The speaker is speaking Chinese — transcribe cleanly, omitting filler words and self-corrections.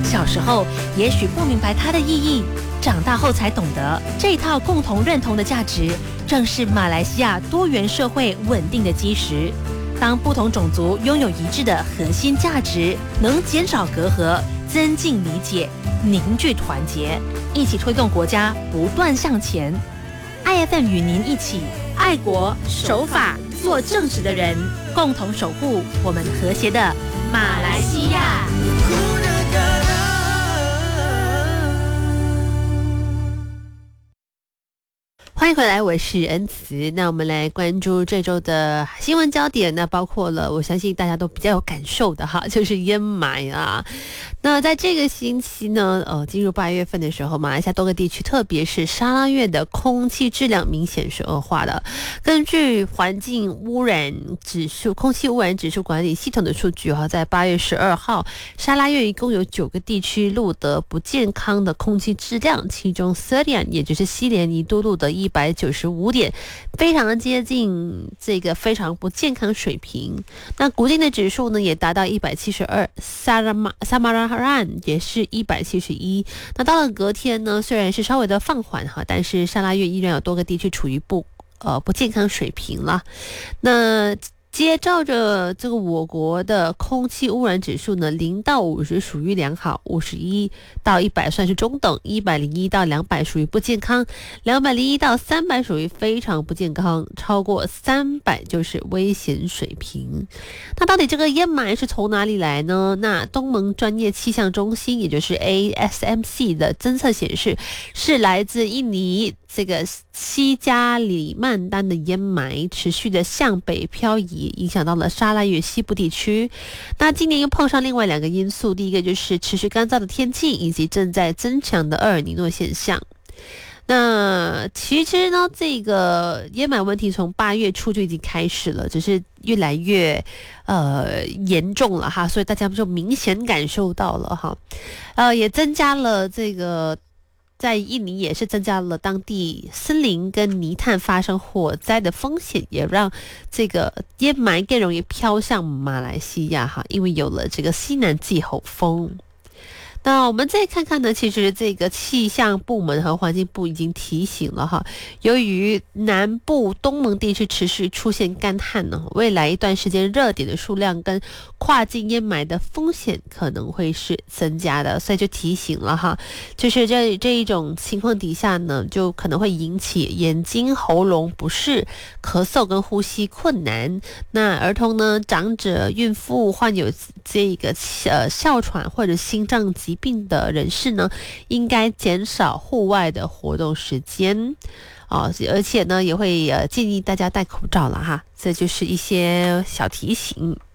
小时候也许不明白它的意义，长大后才懂得，这一套共同认同的价值，正是马来西亚多元社会稳定的基石。当不同种族拥有一致的核心价值，能减少隔阂，增进理解，凝聚团结，一起推动国家不断向前。IFM 与您一起爱国守法，做正直的人，共同守护我们和谐的马来西亚。欢迎回来，我是恩慈。那我们来关注这周的新闻焦点，那包括了我相信大家都比较有感受的哈，就是烟霾啊。那在这个星期呢，进入8月份的时候，马来西亚多个地区，特别是沙拉越的空气质量明显是恶化的。根据环境污染指数、空气污染指数管理系统的数据哈，在8月12号，沙拉越一共有9个地区录得不健康的空气质量，其中Serian也就是西莲一度录得195点，非常接近这个非常不健康水平。那古晋的指数呢也达到172，萨马拉也是171。那到了隔天呢，虽然是稍微的放缓哈，但是沙拉越依然有多个地区处于不健康水平了。那接照着这个我国的空气污染指数呢，0到50属于良好，51到100算是中等，101到200属于不健康，201到300属于非常不健康，超过300就是危险水平。那到底这个烟霾是从哪里来呢？那东盟专业气象中心也就是 ASMC 的侦测显示，是来自印尼这个西加里曼丹的烟霾持续的向北漂移，影响到了沙拉越西部地区。那今年又碰上另外2个因素，第一个就是持续干燥的天气，以及正在增强的厄尔尼诺现象。那其实呢，这个烟霾问题从8月初就已经开始了，只是越来越严重了哈，所以大家就明显感受到了哈，也增加了这个。在印尼也是增加了当地森林跟泥炭发生火灾的风险，也让这个烟霾更容易飘向马来西亚哈，因为有了这个西南季候风。那我们再看看呢，其实这个气象部门和环境部已经提醒了哈，由于南部东盟地区持续出现干旱呢，未来一段时间热点的数量跟跨境烟霾的风险可能会是增加的，所以就提醒了哈，就是这一种情况底下呢，就可能会引起眼睛、喉咙不适、咳嗽跟呼吸困难。那儿童呢、长者、孕妇、患有这个哮喘或者心脏疾病的人士呢，应该减少户外的活动时间而且呢也会建议大家戴口罩了哈，这就是一些小提醒。